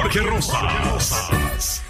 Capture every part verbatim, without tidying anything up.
Jorge Rosas.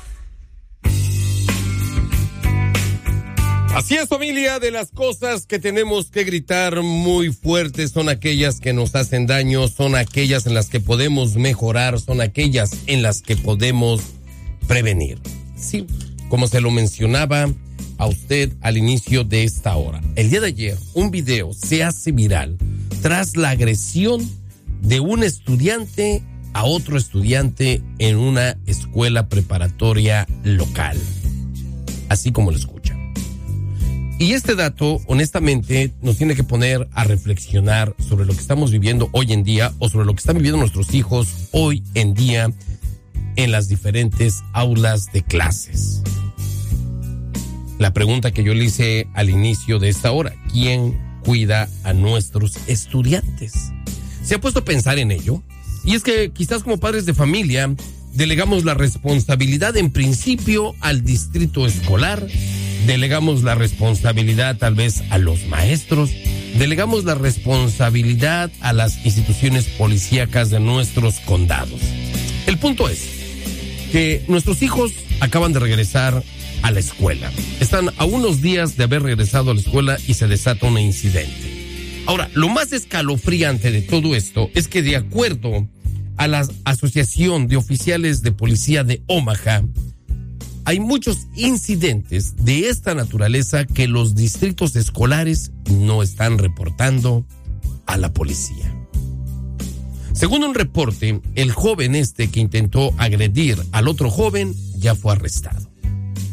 Así es, familia, de las cosas que tenemos que gritar muy fuerte son aquellas que nos hacen daño, son aquellas en las que podemos mejorar, son aquellas en las que podemos prevenir. Sí, como se lo mencionaba a usted al inicio de esta hora. El día de ayer, un video se hace viral tras la agresión de un estudiante a otro estudiante en una escuela preparatoria local. Así como lo escuchan. Y este dato, honestamente, nos tiene que poner a reflexionar sobre lo que estamos viviendo hoy en día o sobre lo que están viviendo nuestros hijos hoy en día en las diferentes aulas de clases. La pregunta que yo le hice al inicio de esta hora, ¿quién cuida a nuestros estudiantes? ¿Se ha puesto a pensar en ello? Y es que quizás como padres de familia delegamos la responsabilidad en principio al distrito escolar, delegamos la responsabilidad tal vez a los maestros, delegamos la responsabilidad a las instituciones policíacas de nuestros condados. El punto es que nuestros hijos acaban de regresar a la escuela. Están a unos días de haber regresado a la escuela y se desata un incidente. Ahora, lo más escalofriante de todo esto es que de acuerdo a la Asociación de Oficiales de Policía de Omaha, hay muchos incidentes de esta naturaleza que los distritos escolares no están reportando a la policía. Según un reporte, el joven este que intentó agredir al otro joven ya fue arrestado.